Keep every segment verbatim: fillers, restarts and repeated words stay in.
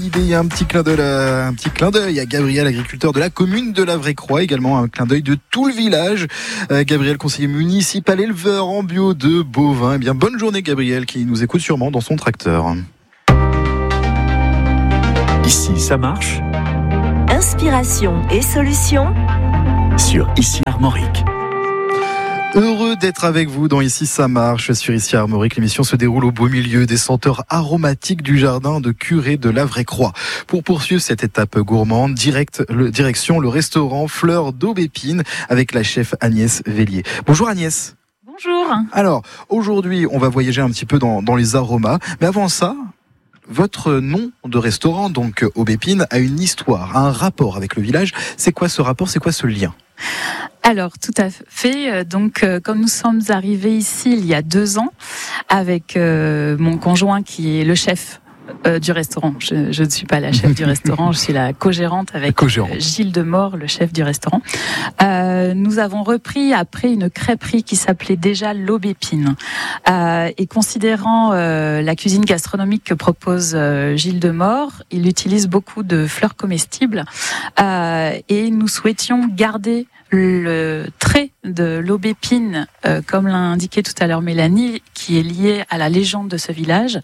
idée, un petit clin d'œil, un petit clin d'œil à Gabriel, agriculteur de la commune de la Vraie-Croix, également un clin d'œil de tout le village. Euh, Gabriel, conseiller municipal, éleveur en bio de bovins. Eh bien, bonne journée Gabriel, qui nous écoute sûrement dans son tracteur. Ici, ça marche. Inspiration et solutions Sur Ici Armorique. Heureux d'être avec vous dans Ici ça marche sur Ici Armorique. L'émission se déroule au beau milieu des senteurs aromatiques du jardin de Curé de la Vraie-Croix. Pour poursuivre cette étape gourmande, direct, le, direction le restaurant Fleur d'Aubépine avec la chef Agnès Vellier. Bonjour Agnès. Bonjour. Alors, aujourd'hui, on va voyager un petit peu dans, dans les aromas. Mais avant ça, votre nom de restaurant, donc Aubépine, a une histoire, un rapport avec le village. C'est quoi ce rapport? C'est quoi ce lien? Alors, tout à fait. Donc, euh, comme nous sommes arrivés ici il y a deux ans, avec euh, mon conjoint qui est le chef euh, du restaurant. Je, je ne suis pas la chef du restaurant, je suis la co-gérante avec co-gérante. Euh, Gilles Demort, le chef du restaurant. Euh, nous avons repris après une crêperie qui s'appelait déjà l'Aubépine. Euh, et considérant euh, la cuisine gastronomique que propose euh, Gilles Demort, il utilise beaucoup de fleurs comestibles euh, et nous souhaitions garder le trait de l'aubépine, euh, comme l'a indiqué tout à l'heure Mélanie, qui est lié à la légende de ce village.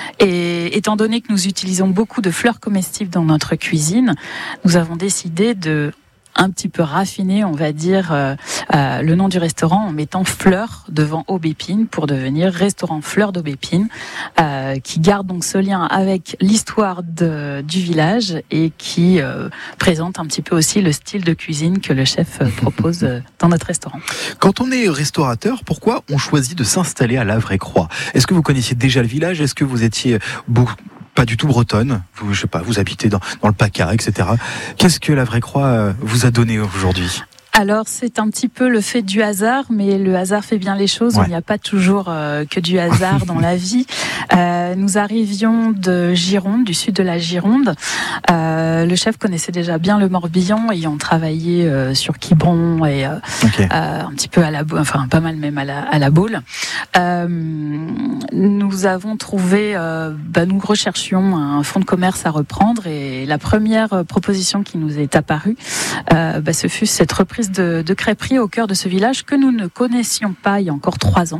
Et étant donné que nous utilisons beaucoup de fleurs comestibles dans notre cuisine, nous avons décidé de un petit peu raffiner, on va dire, euh, euh, le nom du restaurant en mettant Fleur devant Aubépine pour devenir restaurant Fleur d'Aubépine, euh, qui garde donc ce lien avec l'histoire de, du village et qui euh, présente un petit peu aussi le style de cuisine que le chef euh, propose euh, dans notre restaurant. Quand on est restaurateur, pourquoi on choisit de s'installer à la Vraie-Croix? Est-ce que vous connaissiez déjà le village? Est-ce que vous étiez beaucoup pas du tout bretonne, vous, je sais pas, vous habitez dans, dans le PACA, et cetera. Qu'est-ce que la Vraie-Croix vous a donné aujourd'hui? Alors, c'est un petit peu le fait du hasard, mais le hasard fait bien les choses. Ouais. Il n'y a pas toujours euh, que du hasard dans la vie. Euh, nous arrivions de Gironde, du sud de la Gironde. Euh, le chef connaissait déjà bien le Morbihan, ayant travaillé euh, sur Quiberon et euh, okay. euh, un petit peu à la, enfin pas mal même à la, à la Baule. Euh, nous avons trouvé, euh, bah, nous recherchions un fonds de commerce à reprendre et la première proposition qui nous est apparue, euh, bah, ce fut cette reprise De, de crêperie au cœur de ce village que nous ne connaissions pas il y a encore trois ans.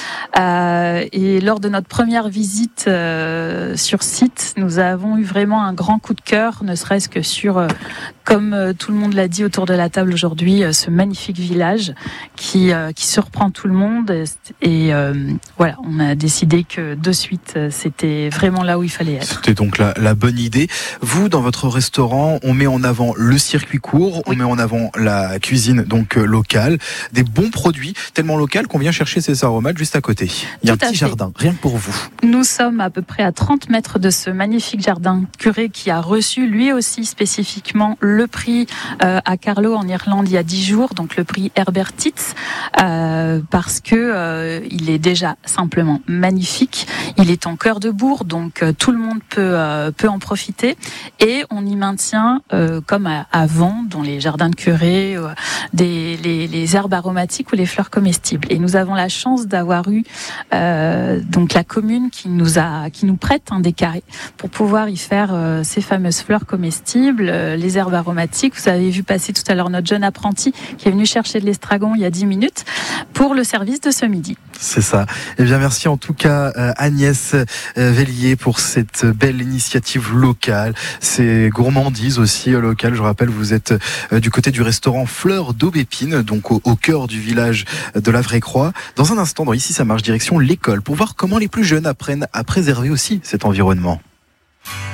Euh, et lors de notre première visite euh, sur site, nous avons eu vraiment un grand coup de cœur, ne serait-ce que sur, euh, comme euh, tout le monde l'a dit autour de la table aujourd'hui, euh, ce magnifique village qui, euh, qui surprend tout le monde. Et euh, voilà, on a décidé que de suite, c'était vraiment là où il fallait être. C'était donc la, la bonne idée. Vous, dans votre restaurant, on met en avant le circuit court, on oui. met en avant la cuisine donc euh, locale, des bons produits, tellement local qu'on vient chercher ces aromates juste à côté. Il y a Tout un petit fait. jardin, rien que pour vous. Nous sommes à peu près à trente mètres de ce magnifique jardin Curé qui a reçu lui aussi spécifiquement le prix euh, à Carlow en Irlande il y a dix jours, donc le prix Herbert Titz, euh, parce que euh, il est déjà simplement magnifique. Il est en cœur de bourg, donc euh, tout le monde peut euh, peut en profiter et on y maintient euh, comme à, avant dans les jardins de Curé euh, Des, les, les herbes aromatiques ou les fleurs comestibles. Et nous avons la chance d'avoir eu euh, donc la commune qui nous a, qui nous prête un des carrés pour pouvoir y faire euh, ces fameuses fleurs comestibles, euh, les herbes aromatiques. Vous avez vu passer tout à l'heure notre jeune apprenti qui est venu chercher de l'estragon il y a dix minutes pour le service de ce midi. C'est ça. Eh bien, merci en tout cas euh, Agnès euh, Vellier pour cette belle initiative locale. C'est gourmandise aussi euh, locale. Je rappelle, vous êtes euh, du côté du restaurant Fleur d'Aubépine, donc au, au cœur du village de la Vraie-Croix. Dans un instant, dans Ici ça marche, direction l'école, pour voir comment les plus jeunes apprennent à préserver aussi cet environnement.